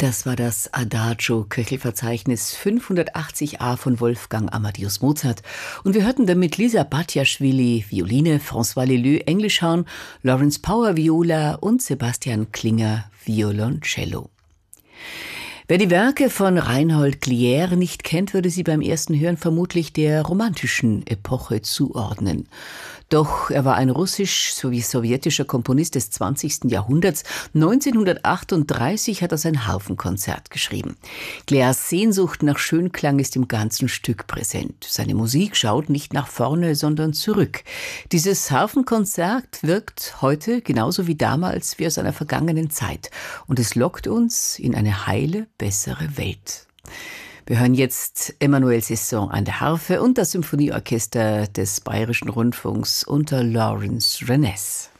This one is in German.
Das war das Adagio, Köchelverzeichnis 580a von Wolfgang Amadeus Mozart. Und wir hörten damit Lisa Batjaschwili, Violine, François Leleux, Englischhorn, Lawrence Power, Viola und Sebastian Klinger, Violoncello. Wer die Werke von Reinhold Glière nicht kennt, würde sie beim ersten Hören vermutlich der romantischen Epoche zuordnen. Doch er war ein russisch-sowjetischer Komponist des 20. Jahrhunderts. 1938 hat er sein Harfenkonzert geschrieben. Glières Sehnsucht nach Schönklang ist im ganzen Stück präsent. Seine Musik schaut nicht nach vorne, sondern zurück. Dieses Harfenkonzert wirkt heute genauso wie damals wie aus einer vergangenen Zeit. Und es lockt uns in eine heile, bessere Welt. Wir hören jetzt Emmanuel Sesson an der Harfe und das Symphonieorchester des Bayerischen Rundfunks unter Lawrence Renes.